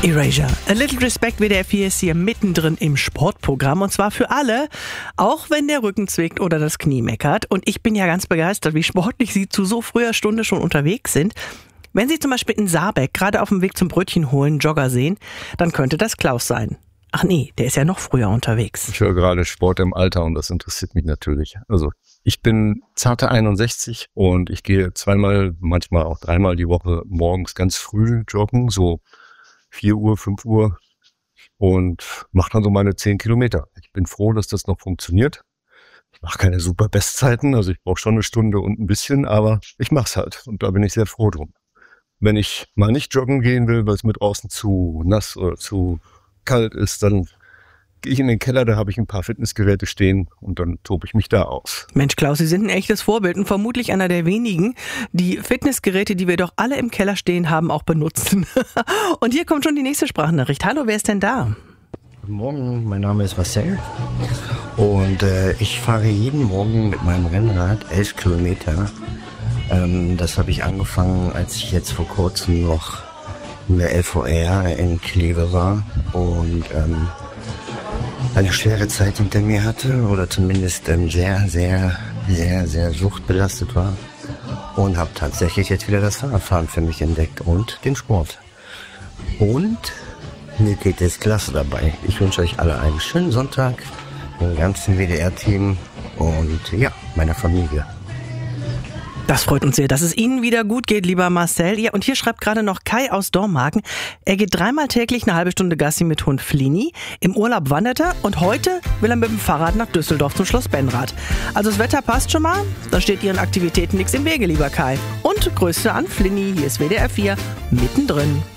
Erasure. A Little Respect WDR 4 ist hier mittendrin im Sportprogramm und zwar für alle, auch wenn der Rücken zwickt oder das Knie meckert. Und ich bin ja ganz begeistert, wie sportlich Sie zu so früher Stunde schon unterwegs sind. Wenn Sie zum Beispiel in Saarbeck gerade auf dem Weg zum Brötchen holen Jogger sehen, dann könnte das Klaus sein. Ach nee, der ist ja noch früher unterwegs. Ich höre gerade Sport im Alter und das interessiert mich natürlich. Also ich bin zarte 61 und ich gehe zweimal, manchmal auch dreimal die Woche morgens ganz früh joggen, so 4 Uhr, 5 Uhr und mache dann so meine 10 Kilometer. Ich bin froh, dass das noch funktioniert. Ich mache keine super Bestzeiten, also ich brauche schon eine Stunde und ein bisschen, aber ich mache es halt und da bin ich sehr froh drum. Wenn ich mal nicht joggen gehen will, weil es mir draußen zu nass oder zu kalt ist, dann gehe ich in den Keller, da habe ich ein paar Fitnessgeräte stehen und dann tobe ich mich da aus. Mensch Klaus, Sie sind ein echtes Vorbild und vermutlich einer der wenigen, die Fitnessgeräte, die wir doch alle im Keller stehen haben, auch benutzen. Und hier kommt schon die nächste Sprachnachricht. Hallo, wer ist denn da? Guten Morgen, mein Name ist Marcel und ich fahre jeden Morgen mit meinem Rennrad 11 Kilometer. Das habe ich angefangen, als ich jetzt vor kurzem noch in der LVR in Kleve war und eine schwere Zeit hinter mir hatte oder zumindest sehr suchtbelastet war und habe tatsächlich jetzt wieder das Fahrradfahren für mich entdeckt und den Sport. Und mir geht es klasse dabei. Ich wünsche euch alle einen schönen Sonntag, dem ganzen WDR-Team und ja, meiner Familie. Das freut uns sehr, dass es Ihnen wieder gut geht, lieber Marcel. Ja, und hier schreibt gerade noch Kai aus Dormagen. Er geht 3-mal täglich eine halbe Stunde Gassi mit Hund Flini. Im Urlaub wandert er und heute will er mit dem Fahrrad nach Düsseldorf zum Schloss Benrath. Also das Wetter passt schon mal, dann steht Ihren Aktivitäten nichts im Wege, lieber Kai. Und Grüße an Flini, hier ist WDR 4 mittendrin.